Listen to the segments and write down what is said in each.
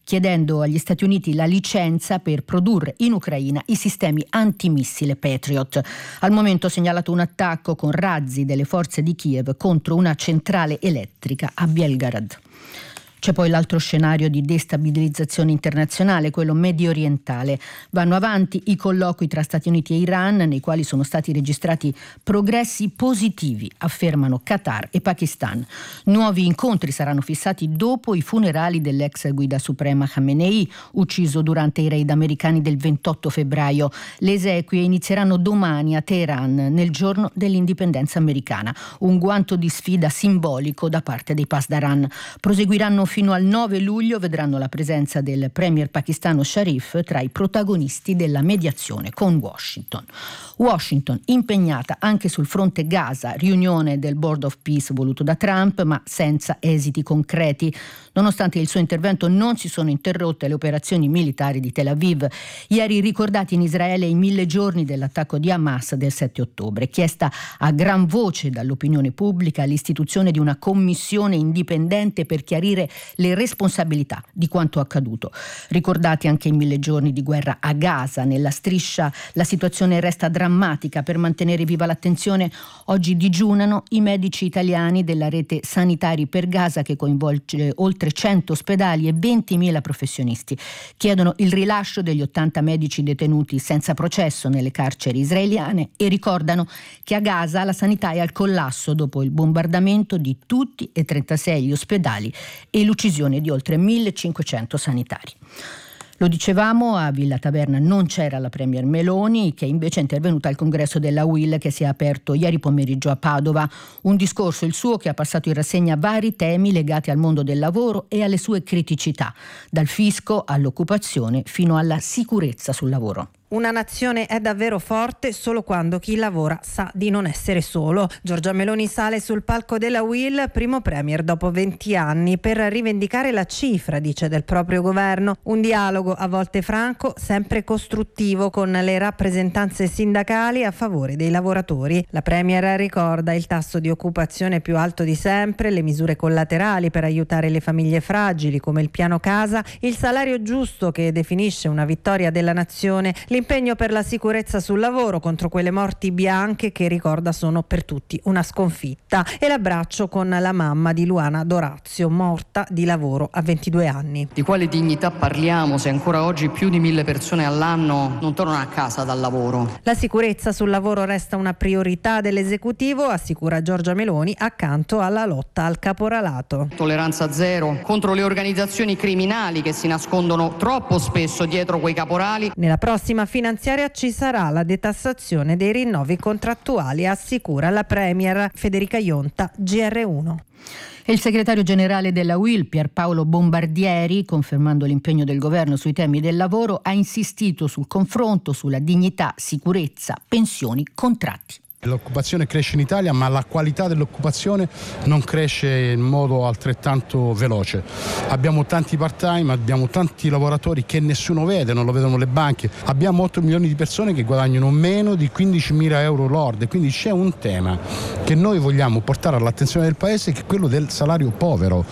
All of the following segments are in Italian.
chiedendo agli Stati Uniti la licenza per produrre in Ucraina i sistemi antimissile Patriot. Al momento ha segnalato un attacco con razzi delle forze di Kiev contro una centrale elettrica a Belgorod. C'è poi l'altro scenario di destabilizzazione internazionale, quello medio orientale. Vanno avanti i colloqui tra Stati Uniti e Iran, nei quali sono stati registrati progressi positivi, affermano Qatar e Pakistan. Nuovi incontri saranno fissati dopo i funerali dell'ex guida suprema Khamenei, ucciso durante i raid americani del 28 febbraio. Le esequie inizieranno domani a Teheran, nel giorno dell'indipendenza americana. Un guanto di sfida simbolico da parte dei Pasdaran. Proseguiranno fino al 9 luglio, vedranno la presenza del premier pakistano Sharif tra i protagonisti della mediazione con Washington. Washington impegnata anche sul fronte Gaza, riunione del Board of Peace voluto da Trump, ma senza esiti concreti. Nonostante il suo intervento non si sono interrotte le operazioni militari di Tel Aviv. Ieri ricordati in Israele i 1000 giorni dell'attacco di Hamas del 7 ottobre, chiesta a gran voce dall'opinione pubblica l'istituzione di una commissione indipendente per chiarire le responsabilità di quanto accaduto. Ricordati anche i 1000 giorni di guerra a Gaza. Nella striscia la situazione resta drammatica. Per mantenere viva l'attenzione oggi digiunano i medici italiani della rete Sanitari per Gaza, che coinvolge oltre 100 ospedali e 20.000 professionisti. Chiedono il rilascio degli 80 medici detenuti senza processo nelle carceri israeliane e ricordano che a Gaza la sanità è al collasso dopo il bombardamento di tutti e 36 gli ospedali e l'uccisione di oltre 1.500 sanitari. Lo dicevamo, a Villa Taverna non c'era la premier Meloni, che invece è intervenuta al congresso della UIL che si è aperto ieri pomeriggio a Padova. Un discorso, il suo, che ha passato in rassegna vari temi legati al mondo del lavoro e alle sue criticità, dal fisco all'occupazione fino alla sicurezza sul lavoro. Una nazione è davvero forte solo quando chi lavora sa di non essere solo. Giorgia Meloni sale sul palco della UIL, primo premier dopo 20 anni, per rivendicare la cifra, dice, del proprio governo. Un dialogo a volte franco, sempre costruttivo con le rappresentanze sindacali a favore dei lavoratori. La premier ricorda il tasso di occupazione più alto di sempre, le misure collaterali per aiutare le famiglie fragili come il piano casa, il salario giusto che definisce una vittoria della nazione, l'impegno per la sicurezza sul lavoro contro quelle morti bianche che, ricorda, sono per tutti una sconfitta, e l'abbraccio con la mamma di Luana Dorazio, morta di lavoro a 22 anni. Di quale dignità parliamo se ancora oggi più di 1000 persone all'anno non tornano a casa dal lavoro? La sicurezza sul lavoro resta una priorità dell'esecutivo, assicura Giorgia Meloni, accanto alla lotta al caporalato. Tolleranza zero contro le organizzazioni criminali che si nascondono troppo spesso dietro quei caporali. Nella prossima finanziaria ci sarà la detassazione dei rinnovi contrattuali, assicura la premier Federica Ionta, GR1. E il segretario generale della UIL, Pierpaolo Bombardieri, confermando l'impegno del governo sui temi del lavoro, ha insistito sul confronto sulla dignità, sicurezza, pensioni, contratti. L'occupazione cresce in Italia, ma la qualità dell'occupazione non cresce in modo altrettanto veloce. Abbiamo tanti part-time, abbiamo tanti lavoratori che nessuno vede, non lo vedono le banche. Abbiamo 8 milioni di persone che guadagnano meno di 15.000 euro lorde, quindi c'è un tema che noi vogliamo portare all'attenzione del Paese, che è quello del salario povero.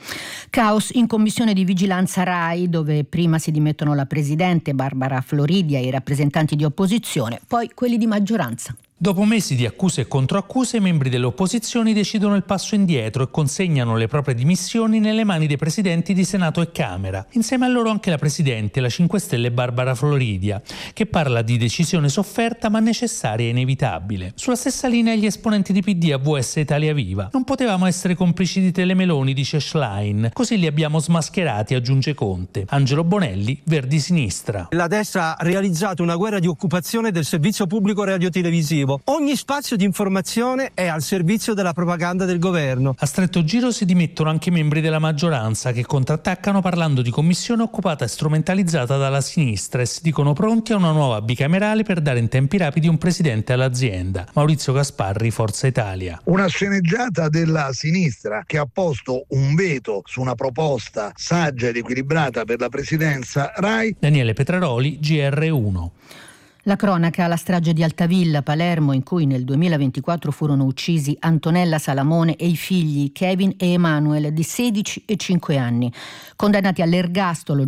Caos in commissione di vigilanza RAI, dove prima si dimettono la presidente Barbara Floridia e i rappresentanti di opposizione, poi quelli di maggioranza. Dopo mesi di accuse e controaccuse, i membri delle opposizioni decidono il passo indietro e consegnano le proprie dimissioni nelle mani dei presidenti di Senato e Camera. Insieme a loro anche la presidente, la 5 Stelle Barbara Floridia, che parla di decisione sofferta ma necessaria e inevitabile. Sulla stessa linea gli esponenti di PD, AVS e Italia Viva. Non potevamo essere complici di Telemeloni, dice Schlein. Così li abbiamo smascherati, aggiunge Conte. Angelo Bonelli, Verdi Sinistra. La destra ha realizzato una guerra di occupazione del servizio pubblico radiotelevisivo. Ogni spazio di informazione è al servizio della propaganda del governo. A stretto giro si dimettono anche i membri della maggioranza, che contrattaccano parlando di commissione occupata e strumentalizzata dalla sinistra, e si dicono pronti a una nuova bicamerale per dare in tempi rapidi un presidente all'azienda. Maurizio Gasparri, Forza Italia. Una sceneggiata della sinistra che ha posto un veto su una proposta saggia ed equilibrata per la presidenza RAI. Daniele Petraroli, GR1. La cronaca, la strage di Altavilla, Palermo, in cui nel 2024 furono uccisi Antonella Salamone e i figli Kevin e Emanuel di 16 e 5 anni, condannati all'ergastolo